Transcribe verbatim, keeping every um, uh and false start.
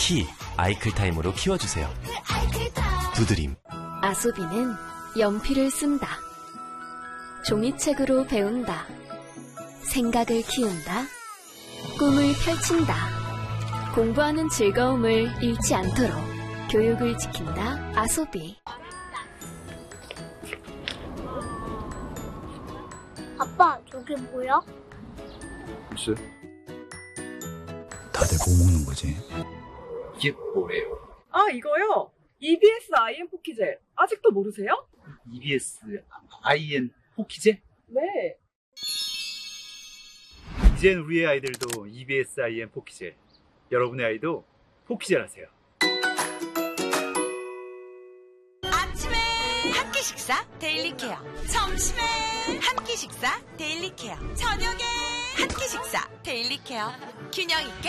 키 아이클타임으로 키워주세요. 두드림. 아소비는 연필을 쓴다. 종이책으로 배운다. 생각을 키운다. 꿈을 펼친다. 공부하는 즐거움을 잃지 않도록 교육을 지킨다. 아소비. 아빠, 저게 뭐야? 글쎄. 다들 뭐 먹는 거지? 이게 뭐예요? 아, 이거요? 이비에스 아이엔 포키젤. 아직도 모르세요? 이비에스 아이엔 포키제? 네. 이젠 우리의 아이들도 이비에스 아이엔 포키젤. 여러분의 아이도 포키젤 하세요. 아침에 한 끼 식사 데일리 케어. 점심에 한 끼 식사 데일리 케어. 저녁에 한 끼 식사 데일리 케어. 균형 있게